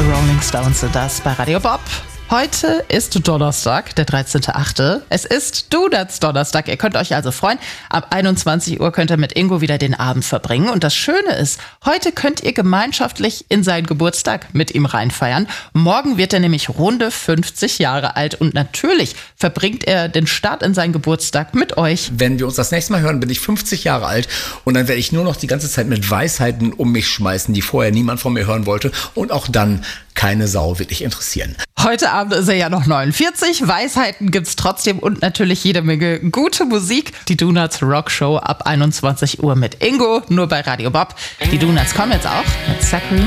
Rolling Stones sind das bei Radio Bob. Heute ist Donnerstag, der 13.8. Es ist Donuts-Donnerstag. Ihr könnt euch also freuen. Ab 21 Uhr könnt ihr mit Ingo wieder den Abend verbringen. Und das Schöne ist, heute könnt ihr gemeinschaftlich in seinen Geburtstag mit ihm reinfeiern. Morgen wird er nämlich runde 50 Jahre alt. Und natürlich verbringt er den Start in seinen Geburtstag mit euch. Wenn wir uns das nächste Mal hören, bin ich 50 Jahre alt. Und dann werde ich nur noch die ganze Zeit mit Weisheiten um mich schmeißen, die vorher niemand von mir hören wollte. Und auch dann keine Sau wird dich interessieren. Heute Abend ist er ja noch 49. Weisheiten gibt's trotzdem und natürlich jede Menge gute Musik. Die Donuts Rock Show ab 21 Uhr mit Ingo, nur bei Radio Bob. Die Donuts kommen jetzt auch mit Zachary